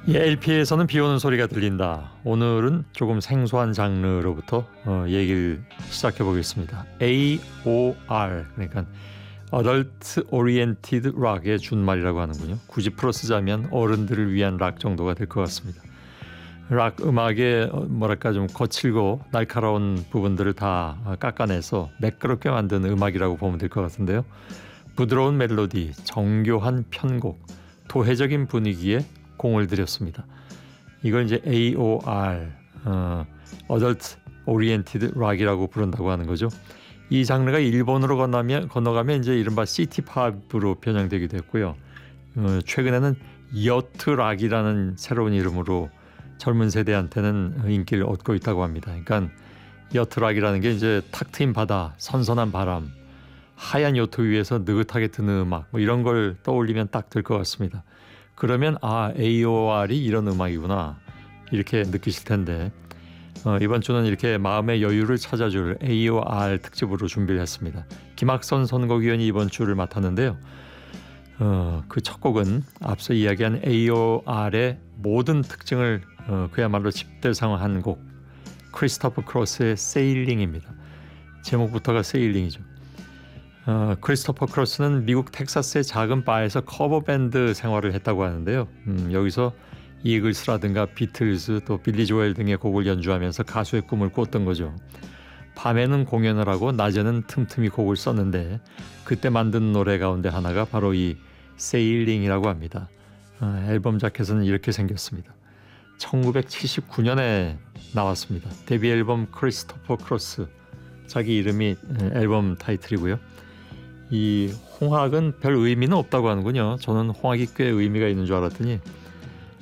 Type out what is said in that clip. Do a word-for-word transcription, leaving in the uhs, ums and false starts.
예, 엘피에서는 비 오는 소리가 들린다. 오늘은 조금 생소한 장르로부터 어, 얘기를 시작해 보겠습니다. 에이오알, 그러니까 Adult Oriented Rock의 준말이라고 하는군요. 굳이 풀어 쓰자면 어른들을 위한 락 정도가 될 것 같습니다. 락 음악의 뭐랄까 좀 거칠고 날카로운 부분들을 다 깎아내서 매끄럽게 만든 음악이라고 보면 될 것 같은데요. 부드러운 멜로디, 정교한 편곡, 도회적인 분위기에 공을 들였습니다. 이걸 이제 에이오알, 어, Adult Oriented Rock이라고 부른다고 하는 거죠. 이 장르가 일본으로 건너면, 건너가면 이제 이른바 시티팝으로 변형되기도 했고요. 어, 최근에는 여트락이라는 새로운 이름으로 젊은 세대한테는 인기를 얻고 있다고 합니다. 그러니까 여트락이라는 게 이제 탁 트인 바다, 선선한 바람, 하얀 요트 위에서 느긋하게 드는 음악, 뭐 이런 걸 떠올리면 딱 될 것 같습니다. 그러면 아, 에이오알이 이런 음악이구나 이렇게 느끼실 텐데 어, 이번 주는 이렇게 마음의 여유를 찾아줄 에이오알 특집으로 준비를 했습니다. 김학선 선곡위원이 이번 주를 맡았는데요. 어, 그 첫 곡은 앞서 이야기한 에이오알의 모든 특징을 어, 그야말로 집대성한 곡 크리스토퍼 크로스의 세일링입니다. 제목부터가 세일링이죠. 어, 크리스토퍼 크로스는 미국 텍사스의 작은 바에서 커버밴드 생활을 했다고 하는데요. 음, 여기서 이글스라든가 비틀즈 또 빌리 조엘 등의 곡을 연주하면서 가수의 꿈을 꿨던 거죠. 밤에는 공연을 하고 낮에는 틈틈이 곡을 썼는데 그때 만든 노래 가운데 하나가 바로 이 세일링이라고 합니다. 어, 앨범 자켓은 이렇게 생겼습니다. 천구백칠십구 년에 나왔습니다. 데뷔 앨범 크리스토퍼 크로스, 자기 이름이 앨범 타이틀이고요. 이 홍학은 별 의미는 없다고 하는군요. 저는 홍학이 꽤 의미가 있는 줄 알았더니